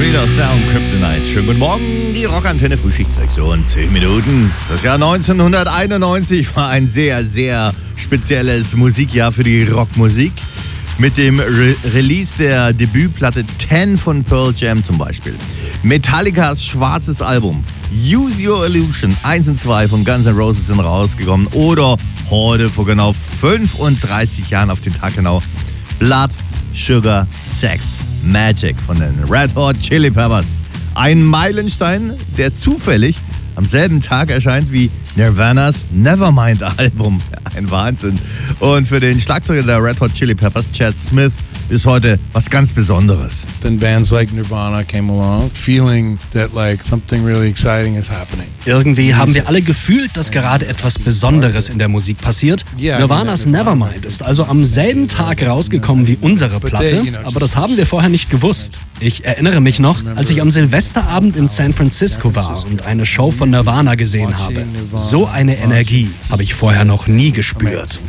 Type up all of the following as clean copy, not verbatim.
Street aus Down Kryptonite. Schönen guten Morgen, die Rockantenne Frühschichtsektion, 10 Minuten. Das Jahr 1991 war ein sehr, sehr spezielles Musikjahr für die Rockmusik. Mit dem Release der Debütplatte 10 von Pearl Jam zum Beispiel. Metallicas schwarzes Album Use Your Illusion 1 und 2 von Guns N' Roses sind rausgekommen. Oder heute vor genau 35 Jahren auf den Tag genau Blood, Sugar, Sex, Magic von den Red Hot Chili Peppers. Ein Meilenstein, der zufällig am selben Tag erscheint wie Nirvanas Nevermind-Album. Ein Wahnsinn. Und für den Schlagzeuger der Red Hot Chili Peppers, Chad Smith, ist heute was ganz Besonderes. Then bands like Nirvana came along, feeling that like something really exciting is happening. Irgendwie haben wir alle gefühlt, dass gerade etwas Besonderes in der Musik passiert. Nirvanas Nevermind ist also am selben Tag rausgekommen wie unsere Platte, aber das haben wir vorher nicht gewusst. Ich erinnere mich noch, als ich am Silvesterabend in San Francisco war und eine Show von Nirvana gesehen habe. So eine Energie habe ich vorher noch nie gespürt.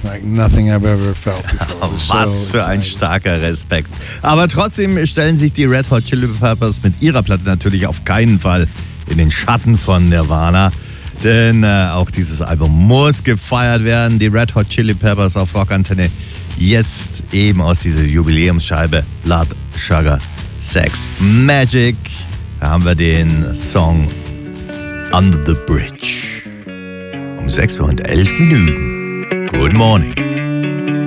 Was für ein starker Respekt. Aber trotzdem stellen sich die Red Hot Chili Peppers mit ihrer Platte natürlich auf keinen Fall in den Schatten von Nirvana. Denn auch dieses Album muss gefeiert werden. Die Red Hot Chili Peppers auf Rockantenne. Jetzt eben aus dieser Jubiläumsscheibe Blood, Sugar, Sex, Magic. Da haben wir den Song Under the Bridge. Um 6:11 Uhr. Good morning.